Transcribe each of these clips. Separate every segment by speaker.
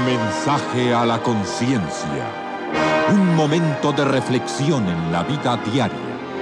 Speaker 1: Mensaje a la conciencia. Un momento de reflexión en la vida diaria.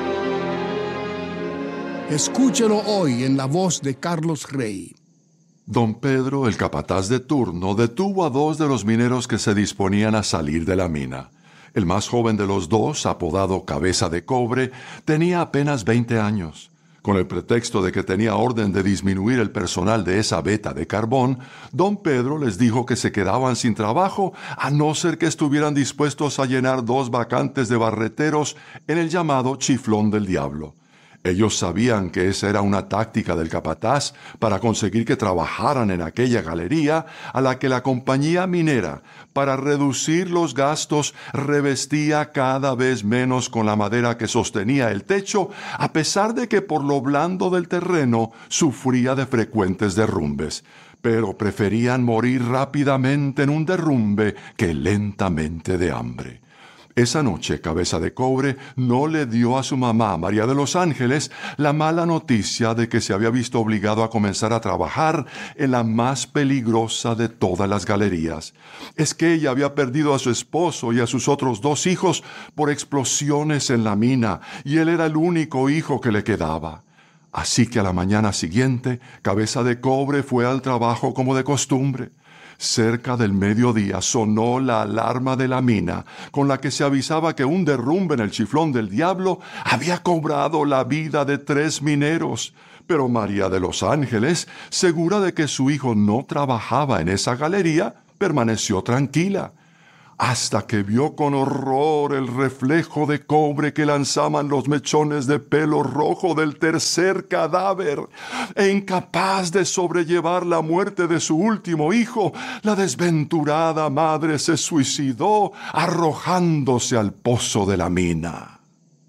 Speaker 2: Escúchelo hoy en la voz de Carlos Rey.
Speaker 3: Don Pedro, el capataz de turno, detuvo a dos de los mineros que se disponían a salir de la mina. El más joven de los dos, apodado Cabeza de Cobre, tenía apenas 20 años. Con el pretexto de que tenía orden de disminuir el personal de esa veta de carbón, don Pedro les dijo que se quedaban sin trabajo a no ser que estuvieran dispuestos a llenar 2 vacantes de barreteros en el llamado Chiflón del Diablo. Ellos sabían que esa era una táctica del capataz para conseguir que trabajaran en aquella galería a la que la compañía minera, para reducir los gastos, revestía cada vez menos con la madera que sostenía el techo, a pesar de que por lo blando del terreno sufría de frecuentes derrumbes. Pero preferían morir rápidamente en un derrumbe que lentamente de hambre. Esa noche, Cabeza de Cobre no le dio a su mamá, María de los Ángeles, la mala noticia de que se había visto obligado a comenzar a trabajar en la más peligrosa de todas las galerías. Es que ella había perdido a su esposo y a sus otros 2 hijos por explosiones en la mina, y él era el único hijo que le quedaba. Así que a la mañana siguiente, Cabeza de Cobre fue al trabajo como de costumbre. Cerca del mediodía sonó la alarma de la mina, con la que se avisaba que un derrumbe en el Chiflón del Diablo había cobrado la vida de 3 mineros. Pero María de los Ángeles, segura de que su hijo no trabajaba en esa galería, permaneció tranquila, hasta que vio con horror el reflejo de cobre que lanzaban los mechones de pelo rojo del tercer cadáver. E incapaz de sobrellevar la muerte de su último hijo, la desventurada madre se suicidó arrojándose al pozo de la mina.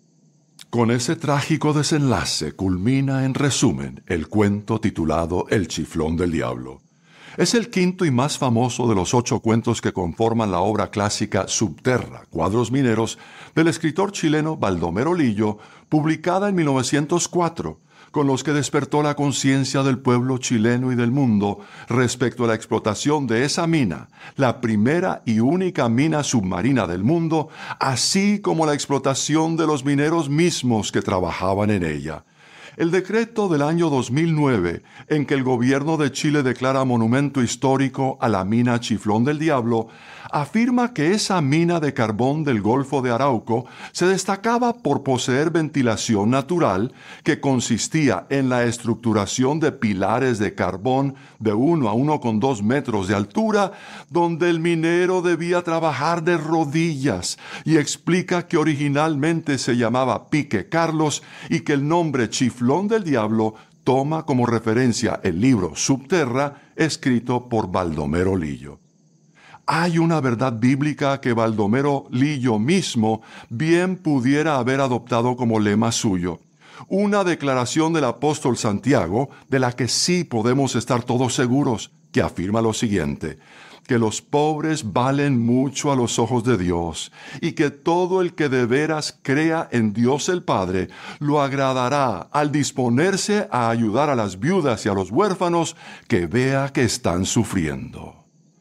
Speaker 3: Con ese trágico desenlace culmina, en resumen, el cuento titulado El Chiflón del Diablo. Es el quinto y más famoso de los 8 cuentos que conforman la obra clásica Subterra, Cuadros Mineros, del escritor chileno Baldomero Lillo, publicada en 1904, con los que despertó la conciencia del pueblo chileno y del mundo respecto a la explotación de esa mina, la primera y única mina submarina del mundo, así como la explotación de los mineros mismos que trabajaban en ella. El decreto del año 2009, en que el gobierno de Chile declara monumento histórico a la mina Chiflón del Diablo, afirma que esa mina de carbón del Golfo de Arauco se destacaba por poseer ventilación natural que consistía en la estructuración de pilares de carbón de 1 a 1,2 metros de altura, donde el minero debía trabajar de rodillas, y explica que originalmente se llamaba Pique Carlos y que el nombre Chiflón del Diablo toma como referencia el libro Subterra, escrito por Baldomero Lillo. Hay una verdad bíblica que Baldomero Lillo mismo bien pudiera haber adoptado como lema suyo. Una declaración del apóstol Santiago, de la que sí podemos estar todos seguros, que afirma lo siguiente: que los pobres valen mucho a los ojos de Dios, y que todo el que de veras crea en Dios el Padre lo agradará al disponerse a ayudar a las viudas y a los huérfanos que vea que están sufriendo.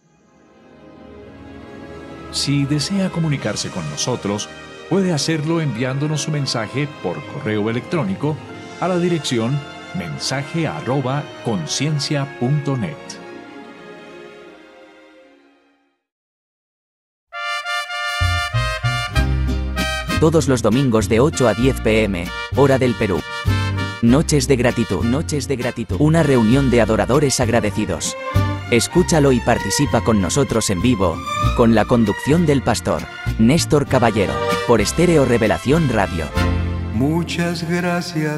Speaker 4: Si desea comunicarse con nosotros, puede hacerlo enviándonos su mensaje por correo electrónico a la dirección mensaje@conciencia.net.
Speaker 5: Todos los domingos de 8 a 10 p.m., hora del Perú. Noches de gratitud. Una reunión de adoradores agradecidos. Escúchalo y participa con nosotros en vivo, con la conducción del pastor Néstor Caballero, por Estéreo Revelación Radio.
Speaker 6: Muchas gracias.